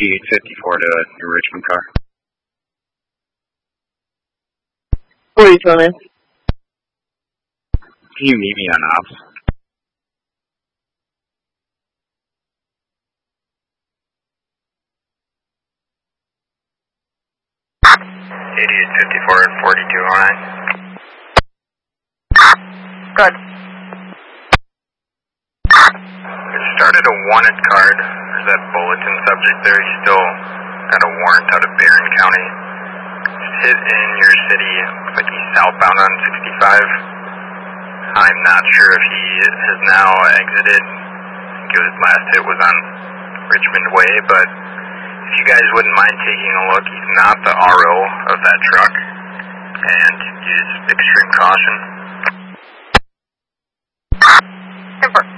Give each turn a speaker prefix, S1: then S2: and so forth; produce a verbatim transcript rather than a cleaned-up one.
S1: eighty-eight fifty-four to your Richmond car.
S2: Where are you from, man?
S1: Can you meet me on ops?
S3: eighty-eight fifty-four and forty-two oh nine.
S2: Good.
S3: We started a wanted card. There's that bulletin subject there. He's still got a warrant out of Barron County. Just hit in your city. Looks like he's southbound on sixty-five. I'm not sure if he has now exited. I think his last hit was on Richmond Way, but if you guys wouldn't mind taking a look, he's not the R O of that truck, and use extreme caution.
S2: Confirm.